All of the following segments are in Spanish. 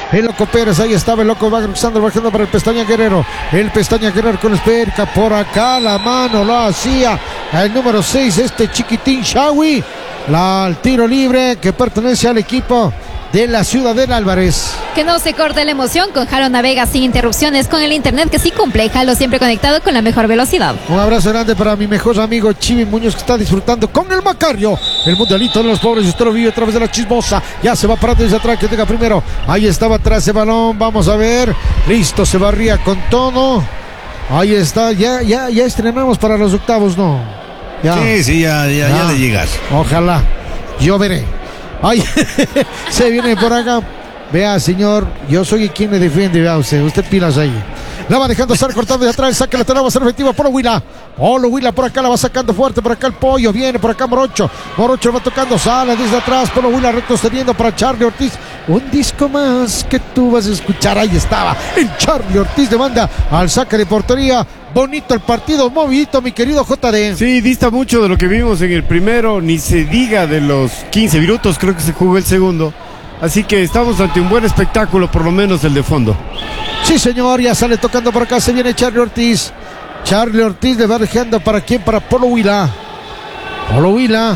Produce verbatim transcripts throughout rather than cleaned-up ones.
el Loco Pérez, ahí estaba el Loco, va cruzando, bajando para el Pestaña Guerrero, el Pestaña Guerrero con esférica, por acá la mano lo hacía el número seis, este chiquitín Shawi, la, el tiro libre que pertenece al equipo de la Ciudadela Álvarez. Que no se corte la emoción con Jalo navega sin interrupciones con el internet que sí cumple. Jalo siempre conectado con la mejor velocidad. Un abrazo grande para mi mejor amigo Chivi Muñoz, que está disfrutando con el Macario, el mundialito de los pobres. Usted lo vive a través de la Chismosa. Ya se va parando desde atrás, que tenga primero. Ahí estaba atrás el balón, vamos a ver. Listo, se barría con todo. Ahí está, ya, ya, ya estrenamos para los octavos, ¿no? Ya. Sí, sí, ya, ya, ya, ya le llegas. Ojalá, yo veré. Ay, se viene por acá. Vea, señor, yo soy quien le defiende. Vea usted, usted pilas ahí. La va dejando estar cortando de atrás. El saque lateral va a ser efectivo. Polo Huila. Polo Huila por acá la va sacando fuerte. Por acá el Pollo. Viene por acá Morocho. Morocho va tocando. Sale desde atrás. Polo Huila retrocediendo para Charlie Ortiz. Un disco más que tú vas a escuchar. Ahí estaba el Charlie Ortiz de banda al saque de portería. Bonito el partido, movidito, mi querido J D. Sí, dista mucho de lo que vimos en el primero, ni se diga de los quince minutos, creo que se jugó el segundo. Así que estamos ante un buen espectáculo, por lo menos el de fondo. Sí, señor, ya sale tocando por acá, se viene Charlie Ortiz. Charlie Ortiz le va dejando para quién, para Polo Huila. Polo Huila.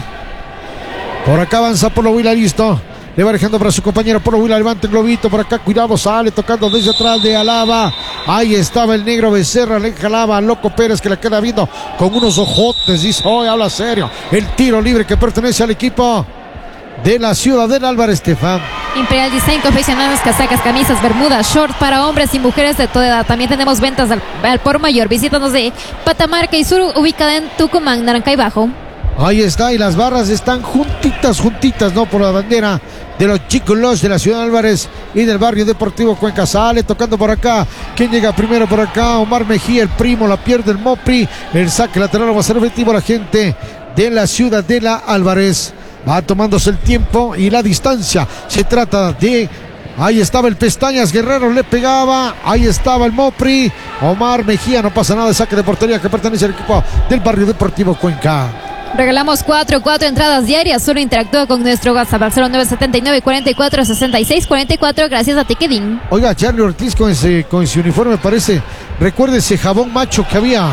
Por acá avanza Polo Huila, listo. Le va dejando para su compañero Polo Huila, levanta el globito por acá, cuidado, sale tocando desde atrás de Alaba. Ahí estaba el negro Becerra, le jalaba a Loco Pérez que le queda viendo con unos ojotes, dice, hoy habla serio. El tiro libre que pertenece al equipo de la Ciudadela Álvarez, Estefan. Imperial Design, confeccionados casacas, camisas, bermudas, short para hombres y mujeres de toda edad. También tenemos ventas al, al por mayor. Visítanos de Patamarca y Sur, ubicada en Tucumán, Naranjal Bajo. Ahí está, y las barras están juntitas, juntitas, ¿no? Por la bandera de los Chicolos de la Ciudad de Álvarez y del barrio deportivo Cuenca. Sale tocando por acá. ¿Quién llega primero por acá? Omar Mejía, el primo, la pierde el Mopri. El saque lateral va a ser efectivo a la gente de la Ciudadela Álvarez. Va tomándose el tiempo y la distancia. Se trata de... Ahí estaba el Pestañas Guerrero, le pegaba. Ahí estaba el Mopri. Omar Mejía, no pasa nada. De saque de portería que pertenece al equipo del barrio deportivo Cuenca. Regalamos cuatro, cuatro entradas diarias. Solo interactúa con nuestro WhatsApp al cero nueve siete nueve, cuarenta y cuatro, sesenta y seis cuarenta y cuatro. Gracias a Tiquedín. Oiga, Charlie Ortiz con ese, con ese uniforme parece. Recuerde ese jabón macho que había.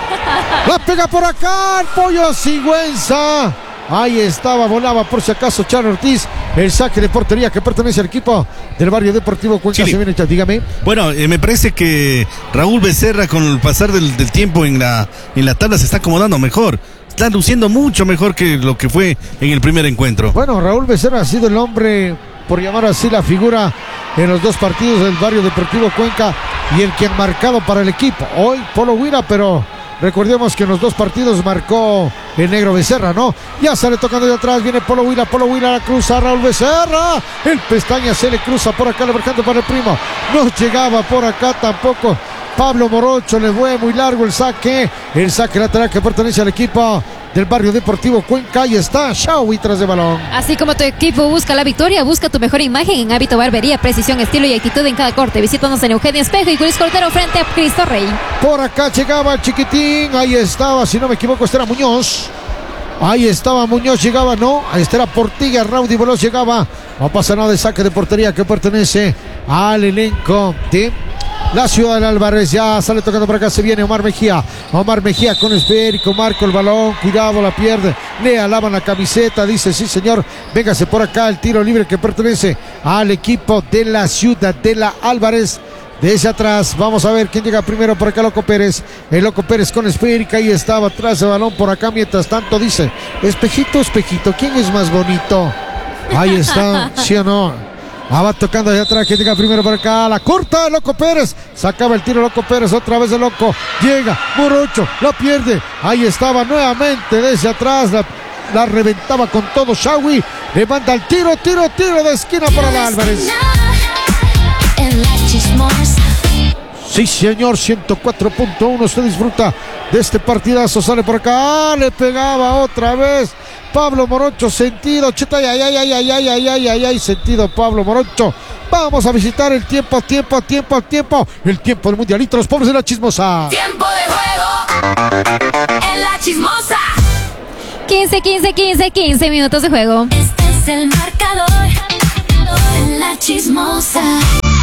La pega por acá el Pollo Sigüenza. Ahí estaba, volaba por si acaso Charlie Ortiz. El saque de portería que pertenece al equipo del barrio deportivo Cuenca. Sí. Se viene, dígame. Bueno, eh, me parece que Raúl Becerra con el pasar del, del tiempo en la, en la tabla se está acomodando mejor. Está luciendo mucho mejor que lo que fue en el primer encuentro. Bueno, Raúl Becerra ha sido el hombre, por llamar así, la figura en los dos partidos del barrio deportivo Cuenca y el que ha marcado para el equipo. Hoy Polo Huila, pero recordemos que en los dos partidos marcó el negro Becerra, ¿no? Ya sale tocando de atrás, viene Polo Huila, Polo Huila la cruza a Raúl Becerra. El Pestaña se le cruza por acá, le marcando para el primo. No llegaba por acá tampoco. Pablo Morocho, le fue muy largo el saque. El saque lateral que pertenece al equipo del barrio deportivo Cuenca. Ahí está Shawi tras de balón. Así como tu equipo busca la victoria, busca tu mejor imagen en Hábito Barbería, precisión, estilo y actitud en cada corte. Visítanos en Eugenio Espejo y Luis Cordero frente a Cristo Rey. Por acá llegaba el chiquitín. Ahí estaba, si no me equivoco, este era Muñoz. Ahí estaba Muñoz, llegaba, no, ahí está Portilla, Raudy Veloz llegaba. No pasa nada de saque de portería que pertenece al elenco de la Ciudad de Álvarez. Ya sale tocando por acá, se viene Omar Mejía. Omar Mejía con esférico, marca el balón, cuidado, la pierde. Le alaban la camiseta, dice sí señor, véngase por acá el tiro libre que pertenece al equipo de la Ciudad de la Álvarez. Desde atrás, vamos a ver quién llega primero por acá, Loco Pérez. El Loco Pérez con esférica, ahí estaba atrás del balón por acá. Mientras tanto dice, espejito, espejito, ¿quién es más bonito? Ahí está, ¿sí o no? Ah, va tocando allá atrás, que llega primero por acá, la corta, Loco Pérez, sacaba el tiro Loco Pérez, otra vez el Loco, llega, Morocho, la pierde, ahí estaba nuevamente desde atrás, la, la reventaba con todo Shawi, le manda el tiro, tiro, tiro de esquina para la Álvarez. En la Chismosa. Sí señor, ciento cuatro punto uno, usted disfruta de este partidazo, sale por acá, ah, le pegaba otra vez Pablo Morocho, sentido, cheta, ay, ay, ay, ay, ay, ay, ay, ay, ay, sentido Pablo Morocho. Vamos a visitar el tiempo, tiempo, tiempo, tiempo, el tiempo del mundialito, los pobres de la Chismosa. Tiempo de juego en la Chismosa. quince, quince, quince, quince minutos de juego. Este es el marcador en la Chismosa.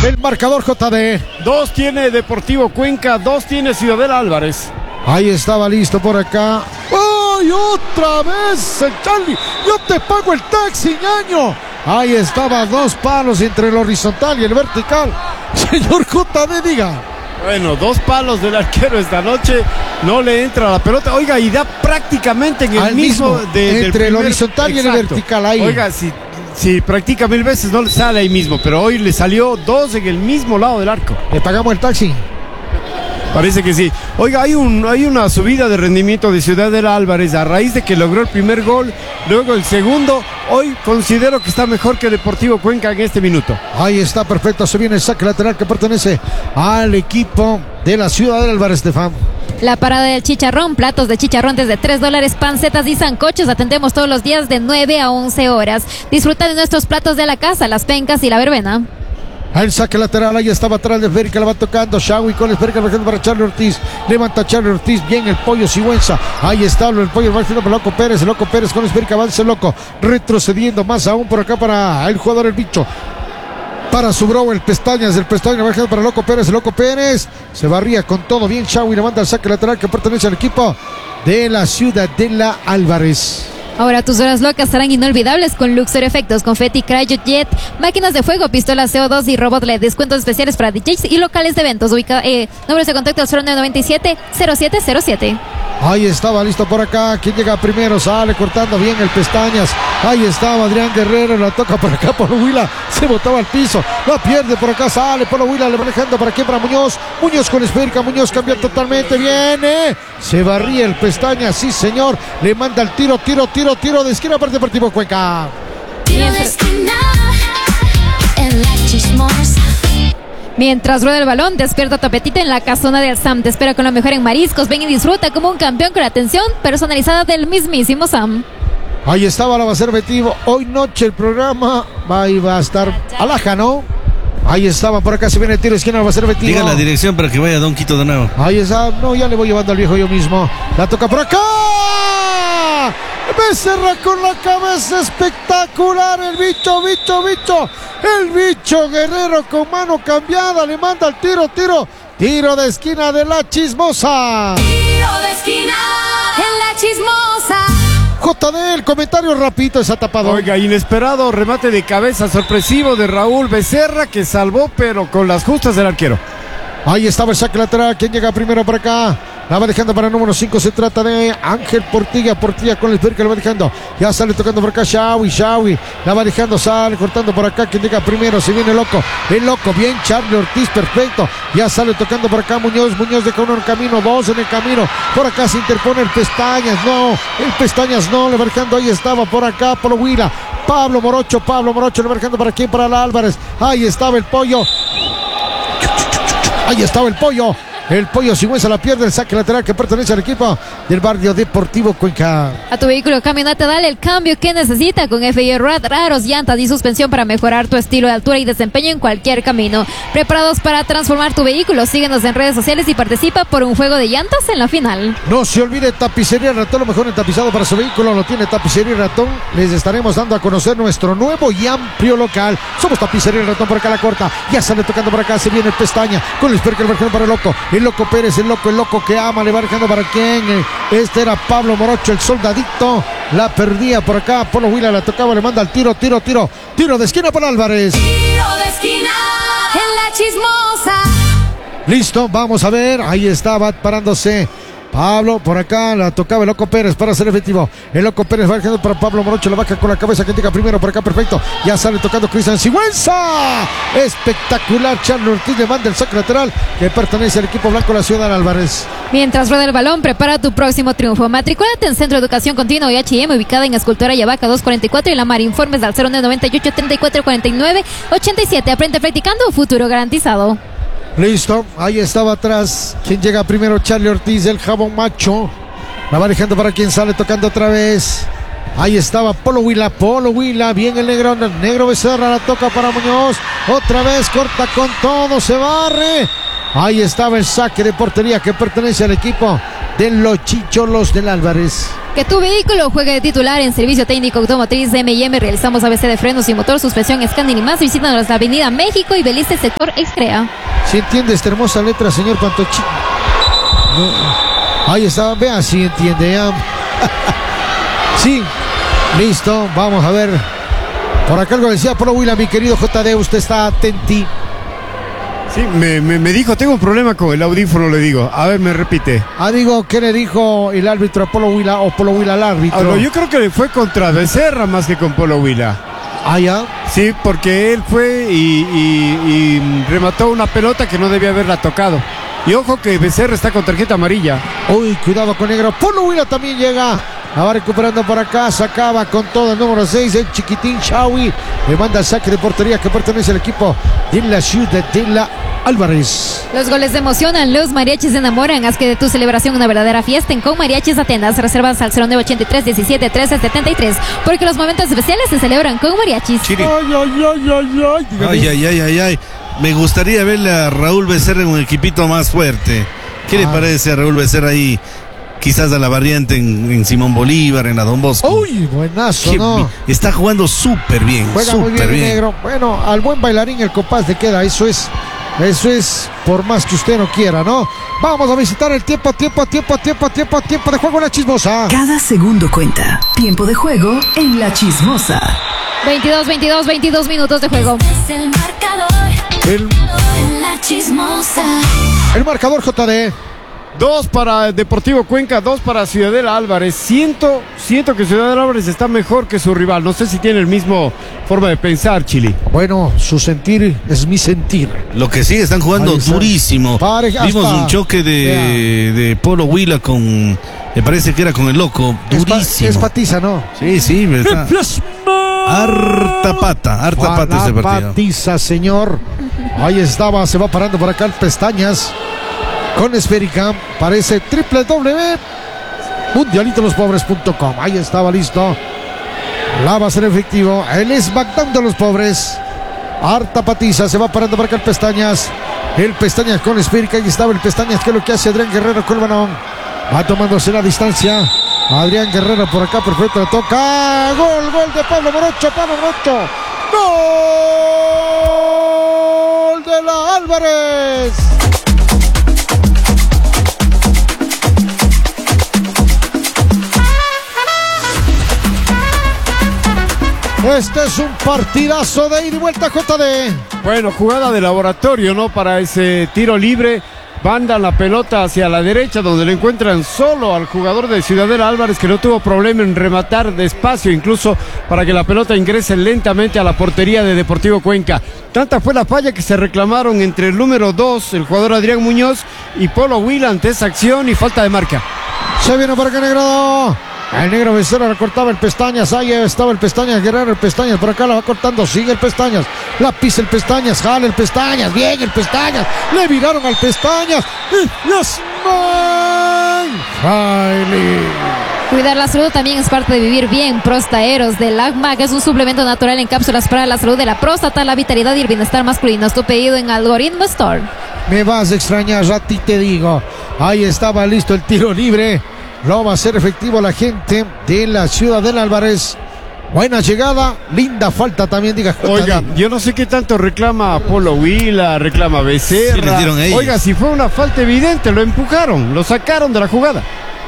el marcador J D. Dos tiene Deportivo Cuenca, dos tiene Ciudadela Álvarez. Ahí estaba listo por acá. ¡Ay, otra vez, el Charlie! ¡Yo te pago el taxi, ñaño! Ahí estaba, dos palos entre el horizontal y el vertical. Señor J D, diga. Bueno, dos palos del arquero esta noche. No le entra la pelota. Oiga, y da prácticamente en el Al mismo. mismo, de- del entre el primer- horizontal y el Exacto. vertical, ahí. Oiga, si, si practica mil veces no le sale ahí mismo. Pero hoy le salió dos en el mismo lado del arco. Le pagamos el taxi. Parece que sí. Oiga, hay, un, hay una subida de rendimiento de Ciudadela Álvarez a raíz de que logró el primer gol, luego el segundo. Hoy considero que está mejor que Deportivo Cuenca en este minuto. Ahí está, perfecto. Se viene el saque lateral que pertenece al equipo de la Ciudad del Álvarez, Estefan. La parada del chicharrón, platos de chicharrón desde tres dólares, pancetas y sancochos. Atendemos todos los días de nueve a once horas. Disfruta de nuestros platos de la casa, las pencas y la verbena. El saque lateral, ahí estaba atrás de Esférica, la va tocando Shawi con Esférica, para Charlie Ortiz, levanta Charlie Ortiz, bien el pollo Sigüenza, ahí está el pollo, va haciendo para Loco Pérez, el Loco Pérez con Esférica, avanza el Loco, retrocediendo más aún por acá para el jugador el bicho, para su bro, el Pestañas, el Pestañas, va para Loco Pérez, el Loco Pérez, se barría con todo, bien Shawi, le manda el saque lateral que pertenece al equipo de la Ciudad de la Álvarez. Ahora tus horas locas serán inolvidables con Luxor Efectos, Confetti, Cryojet, máquinas de fuego, pistolas C O dos y robot L E D. Descuentos especiales para D Js y locales de eventos. Ubica, eh, números de contacto cero nueve noventa y siete cero siete cero siete. Ahí estaba listo por acá. Quien llega primero sale cortando bien el Pestañas. Ahí estaba Adrián Guerrero. La toca por acá por Huila. Se botaba al piso. La pierde por acá. Sale por Huila. Le va dejando para aquí para Muñoz. Muñoz con Esférica. Muñoz cambia totalmente. Viene. Se barría el Pestañas. Sí, señor. Le manda el tiro, tiro, tiro, tiro de esquina para Deportivo Cuenca. Tiro de esquina en la chismosa. Mientras rueda el balón, despierta tu apetito en la casona del Sam. Te espera con lo mejor en mariscos. Ven y disfruta como un campeón con la atención personalizada del mismísimo Sam. Ahí estaba la va a ser efectivo. Hoy noche el programa va, y va a estar Alaja, ¿no? Ahí estaba, por acá se viene el tiro de esquina, va a ser efectivo. Diga la dirección para que vaya Don Quito de nuevo. Ahí está, no, ya le voy llevando al viejo yo mismo. La toca por acá. Becerra con la cabeza espectacular. El bicho, bicho, bicho. El bicho Guerrero con mano cambiada. Le manda el tiro, tiro. Tiro de esquina de la chismosa. Tiro de esquina en la chismosa. J D, el comentario rapidito, esa tapador. Oiga, inesperado remate de cabeza sorpresivo de Raúl Becerra que salvó pero con las justas del arquero. Ahí estaba el saque lateral. ¿Quién llega primero por acá? La va dejando para el número cinco. Se trata de Ángel Portilla. Portilla con el que la va dejando. Ya sale tocando por acá Shawi. Shawi. La va dejando. Sale cortando por acá. ¿Quién llega primero? Se viene Loco. El Loco. Bien. Charlie Ortiz. Perfecto. Ya sale tocando por acá Muñoz. Muñoz deja uno en el camino. Dos en el camino. Por acá se interpone el Pestañas. No. El Pestañas no. Le va dejando. Ahí estaba por acá. Por Huila. Pablo Morocho. Pablo Morocho. Le va dejando para quién. Para la Álvarez. Ahí estaba el pollo. Ahí estaba el pollo. El pollo Sigüenza la pierde, el saque lateral que pertenece al equipo del Barrio Deportivo Cuenca. A tu vehículo Camioneta dale el cambio que necesita con F I Rad, raros, llantas y suspensión para mejorar tu estilo de altura y desempeño en cualquier camino. Preparados para transformar tu vehículo. Síguenos en redes sociales y participa por un juego de llantas en la final. No se olvide Tapicería Ratón, lo mejor en tapizado para su vehículo lo tiene Tapicería Ratón. Les estaremos dando a conocer nuestro nuevo y amplio local. Somos Tapicería Ratón, por acá la corta. Ya sale tocando por acá, se viene el Pestaña con el Sperker para el Loco. El Loco Pérez, el Loco, el Loco que ama, le va dejando para quién. Este era Pablo Morocho, el soldadito. La perdía por acá, Polo Huila la tocaba, le manda el tiro, tiro, tiro. Tiro de esquina para Álvarez. Tiro de esquina en la chismosa. Listo, vamos a ver. Ahí estaba parándose Pablo, por acá la tocaba el Loco Pérez para ser efectivo. El Loco Pérez va dejando para Pablo Morocho, la baja con la cabeza que llega primero por acá, perfecto. Ya sale tocando Cristian Sigüenza. Espectacular, Charlie Ortiz le manda el saque lateral que pertenece al equipo blanco de la Ciudad de Álvarez. Mientras rueda el balón, prepara tu próximo triunfo. Matricúlate en Centro de Educación Continua y H I M, ubicada en Escultura Yavaca doscientos cuarenta y cuatro y La Mar. Informes al cero nueve noventa y ocho treinta y cuatro cuarenta y nueve ochenta y siete. Aprende practicando, un futuro garantizado. Listo, ahí estaba atrás. ¿Quién llega primero? Charlie Ortiz, el jabón macho. La va dejando para quien sale tocando otra vez. Ahí estaba Polo Huila, Polo Huila, bien el negro, el negro Becerra, la toca para Muñoz. Otra vez corta con todo, se barre. Ahí estaba el saque de portería que pertenece al equipo de los Chicholos del Álvarez. Que tu vehículo juegue de titular en servicio técnico automotriz M y M. Realizamos A B C de frenos y motor, suspensión, Scanning y más. Visítanos la avenida México y Belice, sector Excrea. Si entiende esta hermosa letra, señor Pantochi. No. Ahí está, vea si entiende ya. Sí, listo, vamos a ver. Por acá algo decía Polo Huila, mi querido J D, usted está atenti. Sí, me, me, me dijo, tengo un problema con el audífono, le digo. A ver, me repite. Ah, digo, ¿qué le dijo el árbitro a Polo Huila o Polo Huila al árbitro? Ah, no, yo creo que fue contra Becerra más que con Polo Huila. Ah, ya. Sí, porque él fue y, y, y remató una pelota que no debía haberla tocado. Y ojo que Becerra está con tarjeta amarilla. Uy, cuidado con negro. Polo Huila también llega. La va recuperando por acá. Sacaba con todo el número seis. El chiquitín Shawi. Le manda el saque de portería que pertenece al equipo de la ciudad de la Álvarez. Los goles emocionan, los mariachis enamoran. Haz que de tu celebración una verdadera fiesta en Con Mariachis Atenas. Reservas al cero nueve ochenta y tres diecisiete trece setenta y tres. Porque los momentos especiales se celebran con mariachis. Chiri. Ay, ay, ay, ay, ay. Dígame. Ay, ay, ay, ay, ay. Me gustaría verle a Raúl Becerra en un equipito más fuerte. ¿Qué Ah. le parece a Raúl Becerra ahí? Quizás a la variante en, en Simón Bolívar, en la Don Bosco. Uy, buenazo, Qué ¿no? bi- Está jugando súper bien, Juega muy bien súper el bien. negro. Bueno, al buen bailarín el compás le queda. Eso es, eso es por más que usted no quiera, ¿no? Vamos a visitar el tiempo, tiempo, tiempo, tiempo, tiempo, tiempo de juego en la chismosa. Cada segundo cuenta. Tiempo de juego en La Chismosa. veintidós, veintidós, veintidós minutos de juego. Es el marcador El, en la chismosa. el marcador J D. Dos para Deportivo Cuenca, dos para Ciudadela Álvarez. Siento, siento que Ciudadela Álvarez está mejor que su rival. No sé si tiene el mismo forma de pensar, Chili. Bueno, su sentir es mi sentir. Lo que sí, están jugando Ahí está. durísimo. Pareja, Vimos hasta- un choque de, de Polo Huila con, me parece que era con el loco, Es, pa- durísimo. es patiza, ¿no? Sí, sí, está. Harta pata, harta pata este Juana partido. Patiza, señor. Ahí estaba, se va parando por acá el Pestañas. Con esférica, parece w w w punto mundialito los pobres punto com. Ahí estaba listo. La va a ser efectivo. El SmackDown de los pobres. Harta patiza, se va parando por acá el Pestañas. El Pestañas con esférica. Ahí estaba el Pestañas, que es lo que hace Adrián Guerrero con el balón. Va tomándose la distancia. Adrián Guerrero por acá, perfecto, le toca. Gol, gol de Pablo Morocho, Pablo Morocho. Gol de la Álvarez. Este es un partidazo de ida y vuelta, J D. Bueno, jugada de laboratorio, ¿no? Para ese tiro libre. Mandan la pelota hacia la derecha, donde le encuentran solo al jugador de Ciudadela Álvarez, que no tuvo problema en rematar despacio, incluso para que la pelota ingrese lentamente a la portería de Deportivo Cuenca. Tanta fue la falla que se reclamaron entre el número dos, el jugador Adrián Muñoz, y Polo Huila ante esa acción y falta de marca. Se viene por acá Negro. El negro Becerra recortaba el Pestañas. Ahí estaba el Pestañas, Guerrero, el Pestañas. Por acá la va cortando. Sigue el Pestañas. La pisa el Pestañas. Jala el Pestañas. Bien el Pestañas. Le viraron al Pestañas. Y las man. Riley. Cuidar la salud también es parte de vivir bien. Prostaeros de LACMA, que es un suplemento natural en cápsulas para la salud de la próstata, la vitalidad y el bienestar masculino. Es tu pedido en Algoritmo Store. Me vas a extrañar, a ti te digo. Ahí estaba listo el tiro libre. Lo va a hacer efectivo la gente de la ciudad del Álvarez. Buena llegada, linda falta también, diga. Oiga, yo no sé qué tanto reclama Polo Huila, reclama Becerra. Sí, les dieron a ellos. Oiga, si fue una falta evidente, lo empujaron, lo sacaron de la jugada.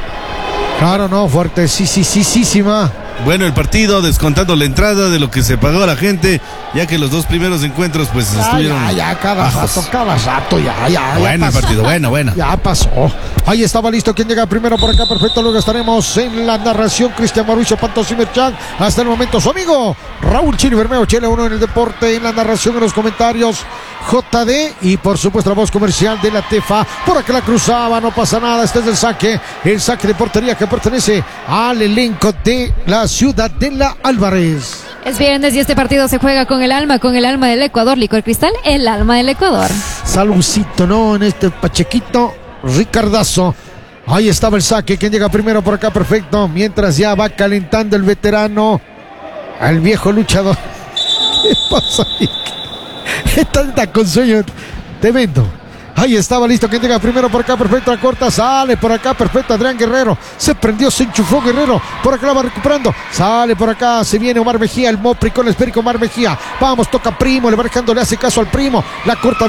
Claro, no, fuerte, sí, sí, sí, sí, sí, ma. Bueno, el partido descontando la entrada de lo que se pagó a la gente, ya que los dos primeros encuentros pues Ya, estuvieron ya, ya, cada bajos. rato, cada rato, ya, ya. ya Bueno el pasó. partido, bueno, bueno. Ya pasó. Ahí estaba listo. ¿Quién llega primero por acá? Perfecto. Luego estaremos en la narración. Cristian Mauricio Pantos y Merchan. Hasta el momento su amigo Raúl Chiri Bermeo. Chile uno en el deporte. En la narración, en los comentarios, J D. Y por supuesto la voz comercial de la Tefa. Por acá la cruzaba. No pasa nada. Este es el saque. El saque de portería que pertenece al elenco de la ciudad de la Álvarez. Es viernes y este partido se juega con el alma, con el alma del Ecuador. Licor Cristal, el alma del Ecuador. Saludcito, ¿no? En este Pachequito, Ricardazo. Ahí estaba el saque. ¿Quién llega primero por acá? Perfecto. Mientras ya va calentando el veterano, al viejo luchador. ¿Qué pasa ahí? Está, está con sueño tremendo. Ahí estaba listo que llega primero por acá, perfecto, la corta, sale por acá, perfecto, Adrián Guerrero, se prendió, se enchufó Guerrero, por acá la va recuperando, sale por acá, se viene Omar Mejía, el Mopri con el esférico Omar Mejía, vamos, toca Primo, le va dejando, le hace caso al Primo, la corta